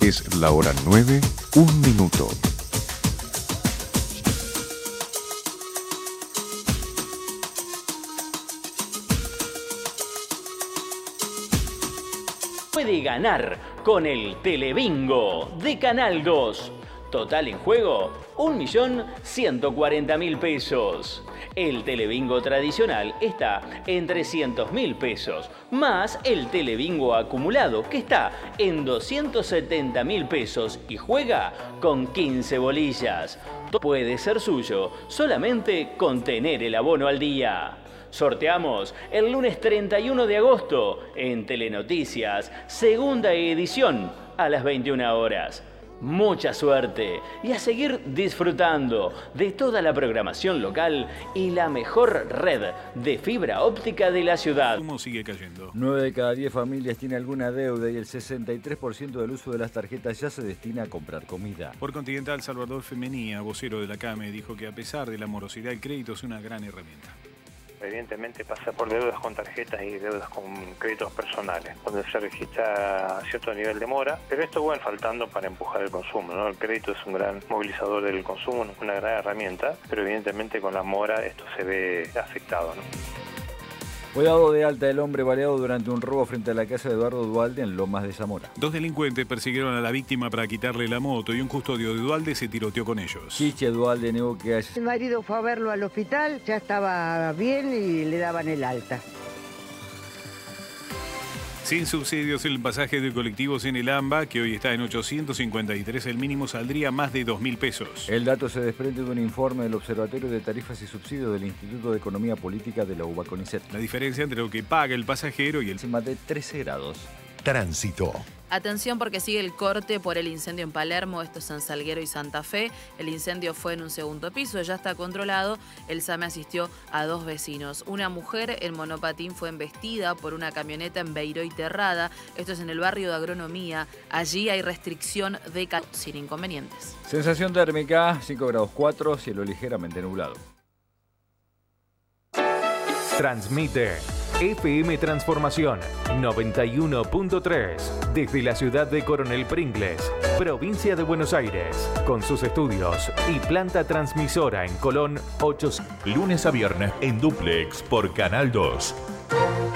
Es la hora 9, 1 minuto. Puede ganar con el Telebingo de Canal 2. Total en juego, 1.140.000 pesos. El Telebingo tradicional está en 300.000 pesos, más el Telebingo acumulado que está en 270.000 pesos y juega con 15 bolillas. Puede ser suyo solamente con tener el abono al día. Sorteamos el lunes 31 de agosto en Telenoticias, segunda edición a las 21 horas. Mucha suerte y a seguir disfrutando de toda la programación local y la mejor red de fibra óptica de la ciudad. ¿Cómo sigue cayendo? 9 de cada 10 familias tiene alguna deuda y el 63% del uso de las tarjetas ya se destina a comprar comida. Por Continental, Salvador Femenía, vocero de la CAME, dijo que a pesar de la morosidad, el crédito es una gran herramienta. Evidentemente pasa por deudas con tarjetas y deudas con créditos personales, donde se registra cierto nivel de mora, pero esto va faltando para empujar el consumo, ¿no? El crédito es un gran movilizador del consumo, una gran herramienta, pero evidentemente con la mora esto se ve afectado, ¿no? Fue dado de alta el hombre baleado durante un robo frente a la casa de Eduardo Duhalde en Lomas de Zamora. 2 delincuentes persiguieron a la víctima para quitarle la moto y un custodio de Duhalde se tiroteó con ellos. Chiche Duhalde negó que haya... El marido fue a verlo al hospital, ya estaba bien y le daban el alta. Sin subsidios, el pasaje de colectivos en el AMBA, que hoy está en 853, el mínimo saldría más de 2.000 pesos. El dato se desprende de un informe del Observatorio de Tarifas y Subsidios del Instituto de Economía Política de la UBA CONICET. La diferencia entre lo que paga el pasajero y el... Encima de 13 grados. Tránsito. Atención porque sigue el corte por el incendio en Palermo, esto es San Salguero y Santa Fe. El incendio fue en un segundo piso, ya está controlado. El SAME asistió a 2 vecinos. Una mujer en monopatín fue embestida por una camioneta en Beiró y Terrada. Esto es en el barrio de Agronomía. Allí hay restricción de calor sin inconvenientes. Sensación térmica, 5 grados 4, cielo ligeramente nublado. Transmite FM Transformación 91.3 desde la ciudad de Coronel Pringles, provincia de Buenos Aires, con sus estudios y planta transmisora en Colón 8. Lunes a viernes en Duplex por Canal 2.